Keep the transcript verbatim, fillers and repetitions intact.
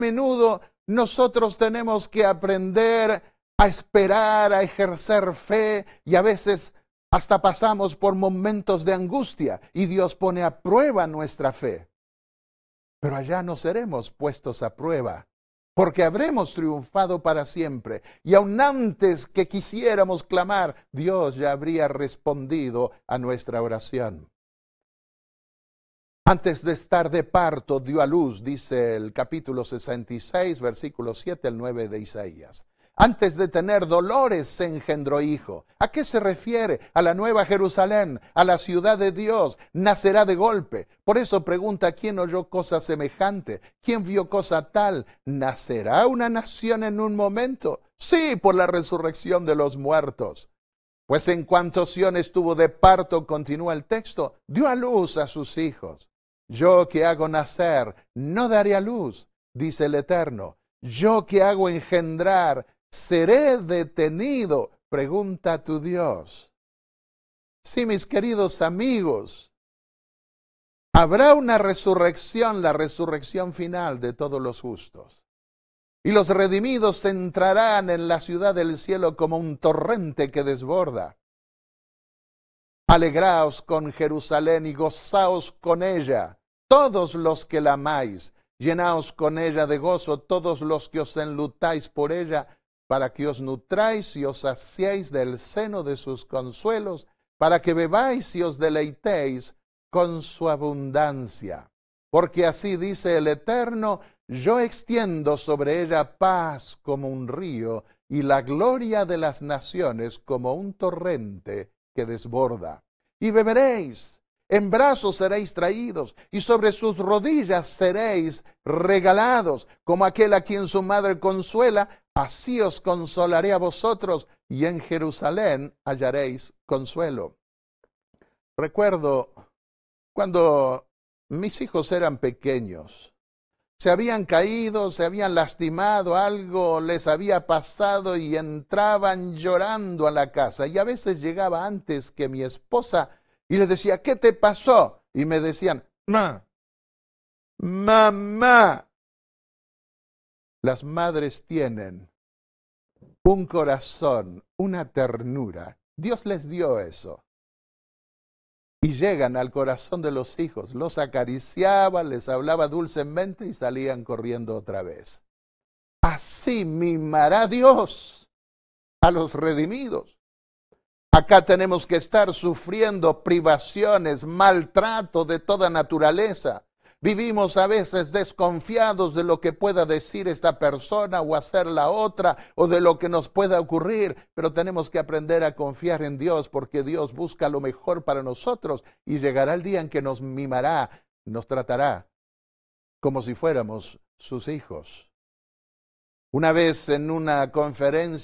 menudo nosotros tenemos que aprender a esperar, a ejercer fe, y a veces hasta pasamos por momentos de angustia y Dios pone a prueba nuestra fe. Pero allá no seremos puestos a prueba, porque habremos triunfado para siempre. Y aun antes que quisiéramos clamar, Dios ya habría respondido a nuestra oración. Antes de estar de parto, dio a luz, dice el capítulo sesenta y seis, versículos siete al nueve de Isaías. Antes de tener dolores se engendró hijo. ¿A qué se refiere? A la nueva Jerusalén, a la ciudad de Dios. Nacerá de golpe. Por eso pregunta, ¿quién oyó cosa semejante? ¿Quién vio cosa tal? ¿Nacerá una nación en un momento? Sí, por la resurrección de los muertos. Pues en cuanto Sión estuvo de parto, continúa el texto, dio a luz a sus hijos. Yo que hago nacer, no daré a luz, dice el Eterno. Yo que hago engendrar, seré detenido, pregunta tu Dios. Sí, mis queridos amigos, habrá una resurrección, la resurrección final de todos los justos. Y los redimidos entrarán en la ciudad del cielo como un torrente que desborda. Alegraos con Jerusalén y gozaos con ella, todos los que la amáis. Llenaos con ella de gozo todos los que os enlutáis por ella, para que os nutráis y os saciéis del seno de sus consuelos, para que bebáis y os deleitéis con su abundancia. Porque así dice el Eterno, yo extiendo sobre ella paz como un río, y la gloria de las naciones como un torrente que desborda. Y beberéis, en brazos seréis traídos, y sobre sus rodillas seréis regalados, como aquel a quien su madre consuela, así os consolaré a vosotros, y en Jerusalén hallaréis consuelo. Recuerdo cuando mis hijos eran pequeños, se habían caído, se habían lastimado, algo les había pasado y entraban llorando a la casa. Y a veces llegaba antes que mi esposa y les decía, ¿qué te pasó? Y me decían, mamá, mamá. Las madres tienen un corazón, una ternura. Dios les dio eso. Y llegan al corazón de los hijos, los acariciaba, les hablaba dulcemente y salían corriendo otra vez. Así mimará Dios a los redimidos. Acá tenemos que estar sufriendo privaciones, maltrato de toda naturaleza. Vivimos a veces desconfiados de lo que pueda decir esta persona o hacer la otra o de lo que nos pueda ocurrir, pero tenemos que aprender a confiar en Dios porque Dios busca lo mejor para nosotros y llegará el día en que nos mimará, nos tratará como si fuéramos sus hijos. Una vez en una conferencia